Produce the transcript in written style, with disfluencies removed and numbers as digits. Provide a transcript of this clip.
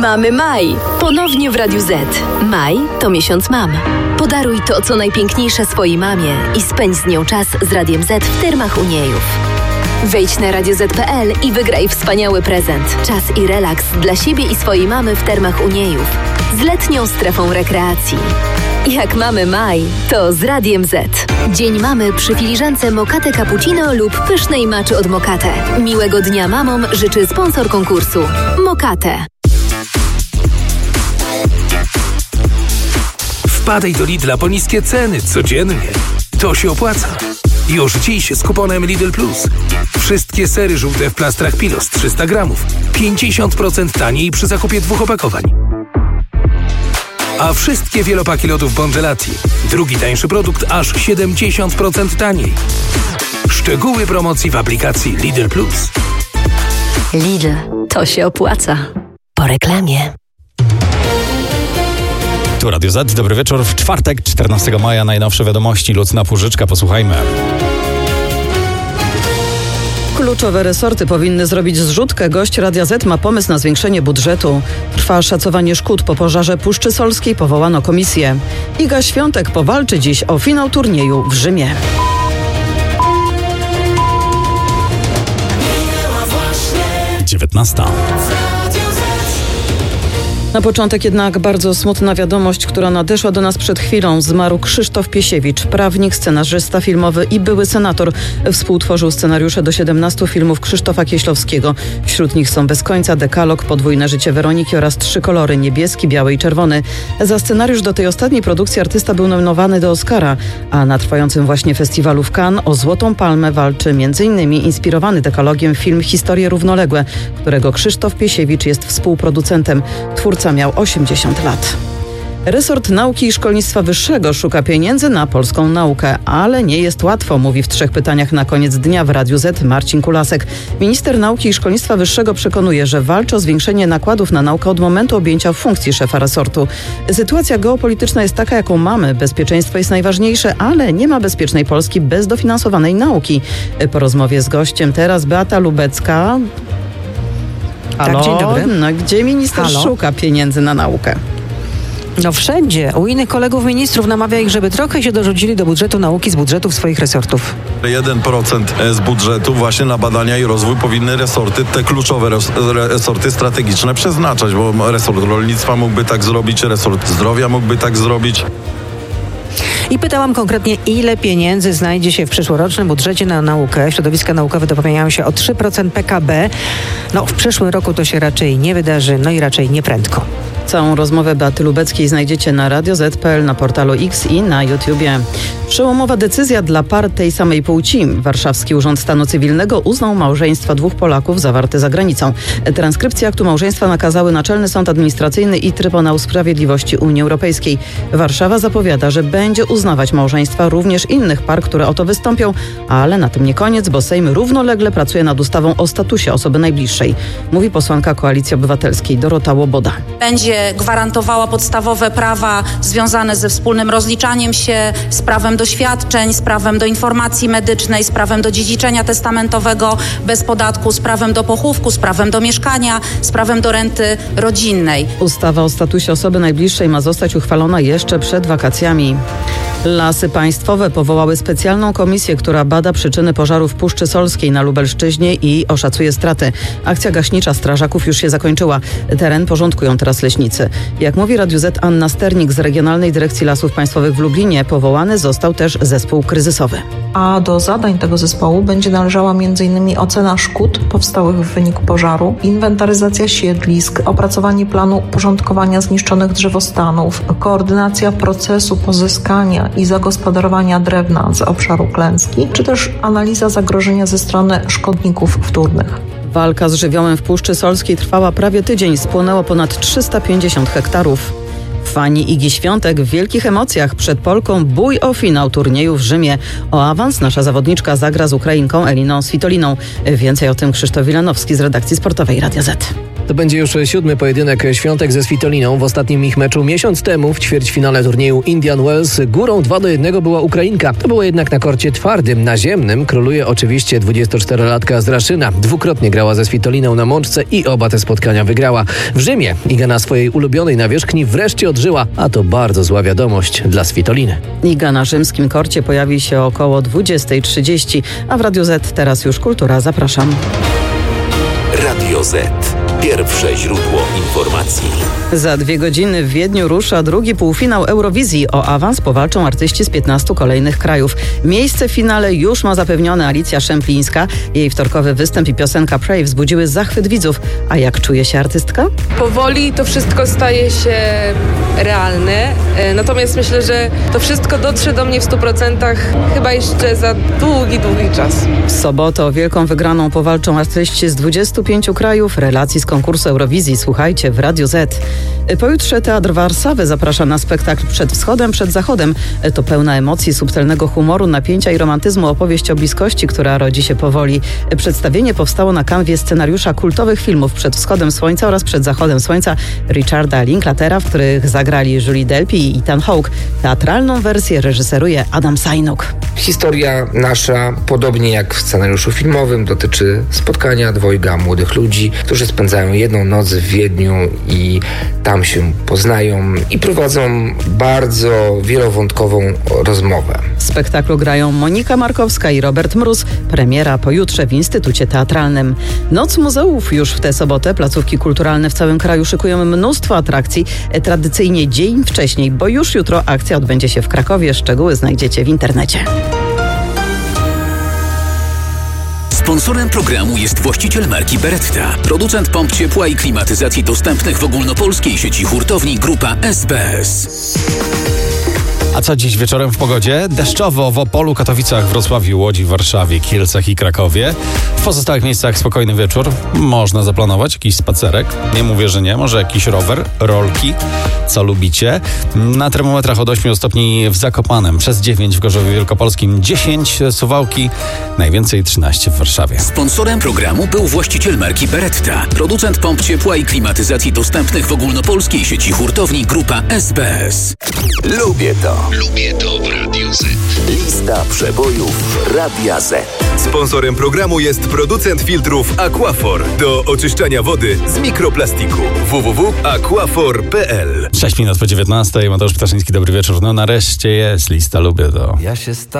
Mamy maj. Ponownie w Radiu Z. Maj to miesiąc mam. Podaruj to, co najpiękniejsze swojej mamie i spędź z nią czas z Radiem Z w termach Uniejów. Wejdź na radioz.pl i wygraj wspaniały prezent. Czas i relaks dla siebie i swojej mamy w termach Uniejów. Z letnią strefą rekreacji. Jak mamy maj, to z Radiem Z. Dzień mamy przy filiżance Mokate Cappuccino lub pysznej maczy od Mokate. Miłego dnia mamom życzy sponsor konkursu Mokate. Wpadaj do Lidla po niskie ceny codziennie. To się opłaca. Już dziś z kuponem Lidl Plus. Wszystkie sery żółte w plastrach Pilos 300 gramów. 50% taniej przy zakupie 2 opakowań. A wszystkie wielopaki lodów Bongelati. Drugi tańszy produkt aż 70% taniej. Szczegóły promocji w aplikacji Lidl Plus. Lidl, to się opłaca. Po reklamie. Tu Radio Z, dobry wieczór. W czwartek, 14 maja, najnowsze wiadomości. Lucna Płużyczka, posłuchajmy. Kluczowe resorty powinny zrobić zrzutkę. Gość Radia Z ma pomysł na zwiększenie budżetu. Trwa szacowanie szkód po pożarze Puszczy Solskiej. Powołano komisję. Iga Świątek powalczy dziś o finał turnieju w Rzymie. Dziewiętnasta. Na początek jednak bardzo smutna wiadomość, która nadeszła do nas przed chwilą. Zmarł Krzysztof Piesiewicz, prawnik, scenarzysta filmowy i były senator. Współtworzył scenariusze do 17 filmów Krzysztofa Kieślowskiego. Wśród nich są Bez końca, Dekalog, Podwójne życie Weroniki oraz 3 kolory, niebieski, biały i czerwony. Za scenariusz do tej ostatniej produkcji artysta był nominowany do Oscara, a na trwającym właśnie festiwalu w Cannes o Złotą Palmę walczy m.in. inspirowany Dekalogiem film Historie równoległe, którego Krzysztof Piesiewicz jest współproducentem. Twórca miał 80 lat. Resort Nauki i Szkolnictwa Wyższego szuka pieniędzy na polską naukę, ale nie jest łatwo, mówi w 3 pytaniach na koniec dnia w Radiu Z Marcin Kulasek. Minister Nauki i Szkolnictwa Wyższego przekonuje, że walczy o zwiększenie nakładów na naukę od momentu objęcia funkcji szefa resortu. Sytuacja geopolityczna jest taka, jaką mamy. Bezpieczeństwo jest najważniejsze, ale nie ma bezpiecznej Polski bez dofinansowanej nauki. Po rozmowie z gościem teraz Beata Lubecka. Halo? Tak, dzień dobry. No, gdzie minister szuka pieniędzy na naukę? No wszędzie. U innych kolegów ministrów namawia ich, żeby trochę się dorzucili do budżetu nauki z budżetów swoich resortów. 1% z budżetu właśnie na badania i rozwój powinny resorty, te kluczowe resorty strategiczne przeznaczać, bo resort rolnictwa mógłby tak zrobić, resort zdrowia mógłby tak zrobić. I pytałam konkretnie, ile pieniędzy znajdzie się w przyszłorocznym budżecie na naukę. Środowiska naukowe dopominają się o 3% PKB. No w przyszłym roku to się raczej nie wydarzy, no i raczej nie prędko. Całą rozmowę Beaty Lubeckiej znajdziecie na radioz.pl, na portalu X i na YouTubie. Przełomowa decyzja dla par tej samej płci. Warszawski Urząd Stanu Cywilnego uznał małżeństwa 2 Polaków zawarte za granicą. Transkrypcję aktu małżeństwa nakazały Naczelny Sąd Administracyjny i Trybunał Sprawiedliwości Unii Europejskiej. Warszawa zapowiada, że będzie uznawać małżeństwa również innych par, które o to wystąpią, ale na tym nie koniec, bo Sejm równolegle pracuje nad ustawą o statusie osoby najbliższej. Mówi posłanka Koalicji Obywatelskiej Dorota Łoboda. Będzie gwarantowała podstawowe prawa związane ze wspólnym rozliczaniem się, z prawem do świadczeń, z prawem do informacji medycznej, z prawem do dziedziczenia testamentowego bez podatku, z prawem do pochówku, z prawem do mieszkania, z prawem do renty rodzinnej. Ustawa o statusie osoby najbliższej ma zostać uchwalona jeszcze przed wakacjami. Lasy Państwowe powołały specjalną komisję, która bada przyczyny pożaru w Puszczy Solskiej na Lubelszczyźnie i oszacuje straty. Akcja gaśnicza strażaków już się zakończyła. Teren porządkują teraz leśnicy. Jak mówi Radiu Z Anna Sternik z Regionalnej Dyrekcji Lasów Państwowych w Lublinie, powołany został też zespół kryzysowy. A do zadań tego zespołu będzie należała m.in. ocena szkód powstałych w wyniku pożaru, inwentaryzacja siedlisk, opracowanie planu porządkowania zniszczonych drzewostanów, koordynacja procesu pozyskania i zagospodarowania drewna z obszaru klęski, czy też analiza zagrożenia ze strony szkodników wtórnych. Walka z żywiołem w Puszczy Solskiej trwała prawie tydzień. Spłonęło ponad 350 hektarów. Fani Igi Świątek w wielkich emocjach. Przed Polką bój o finał turnieju w Rzymie. O awans nasza zawodniczka zagra z Ukrainką Eliną Svitoliną. Więcej o tym Krzysztof Wilanowski z redakcji sportowej Radia Z. To będzie już 7. pojedynek Świątek ze Svitoliną. W ostatnim ich meczu miesiąc temu w ćwierćfinale turnieju Indian Wells górą 2-1 była Ukrainka. To było jednak na korcie twardym. Naziemnym króluje oczywiście 24-latka z Raszyna. Dwukrotnie grała ze Svitoliną na Mączce i oba te spotkania wygrała. W Rzymie Iga na swojej ulubionej nawierzchni wreszcie odżyła, a to bardzo zła wiadomość dla Svitoliny. Iga na rzymskim korcie pojawi się około 20:30, a w Radiu Z teraz już kultura. Zapraszam. Radio Z. Pierwsze źródło informacji. Za 2 godziny w Wiedniu rusza drugi półfinał Eurowizji. O awans powalczą artyści z 15 kolejnych krajów. Miejsce w finale już ma zapewnione Alicja Szemplińska. Jej wtorkowy występ i piosenka Pray wzbudziły zachwyt widzów. A jak czuje się artystka? Powoli to wszystko staje się realne. Natomiast myślę, że to wszystko dotrze do mnie w 100% chyba jeszcze za długi czas. W sobotę o wielką wygraną powalczą artyści z 25 krajów. Relacji z konkursu Eurowizji słuchajcie w Radiu Z. Pojutrze Teatr Warszawy zaprasza na spektakl Przed wschodem, przed zachodem. To pełna emocji, subtelnego humoru, napięcia i romantyzmu opowieść o bliskości, która rodzi się powoli. Przedstawienie powstało na kanwie scenariusza kultowych filmów Przed wschodem słońca oraz Przed zachodem słońca Richarda Linklatera, w których zagrali Julie Delpy i Ethan Hawke. Teatralną wersję reżyseruje Adam Sajnuk. Historia nasza, podobnie jak w scenariuszu filmowym, dotyczy spotkania dwojga młodych ludzi, którzy spędzają jedną noc w Wiedniu i tam się poznają i prowadzą bardzo wielowątkową rozmowę. W spektaklu grają Monika Markowska i Robert Mróz. Premiera pojutrze w Instytucie Teatralnym. Noc muzeów już w tę sobotę. Placówki kulturalne w całym kraju szykują mnóstwo atrakcji. Tradycyjnie dzień wcześniej, bo już jutro akcja odbędzie się w Krakowie. Szczegóły znajdziecie w internecie. Sponsorem programu jest właściciel marki Beretta, producent pomp ciepła i klimatyzacji dostępnych w ogólnopolskiej sieci hurtowni Grupa SBS. A co dziś wieczorem w pogodzie? Deszczowo w Opolu, Katowicach, Wrocławiu, Łodzi, Warszawie, Kielcach i Krakowie. W pozostałych miejscach spokojny wieczór. Można zaplanować jakiś spacerek. Nie mówię, że nie. Może jakiś rower, rolki, co lubicie. Na termometrach od 8 stopni w Zakopanem, przez 9 w Gorzowie Wielkopolskim, 10 Suwałki, najwięcej 13 w Warszawie. Sponsorem programu był właściciel marki Beretta, producent pomp ciepła i klimatyzacji dostępnych w ogólnopolskiej sieci hurtowni Grupa SBS. Lubię to w Radiu Z. Lista przebojów Radia Z. Sponsorem programu jest producent filtrów Aquafor do oczyszczania wody z mikroplastiku. www.aquafor.pl. 6 minut po 19. Mateusz Ptaszyński, dobry wieczór. No nareszcie jest lista, lubię to. Ja się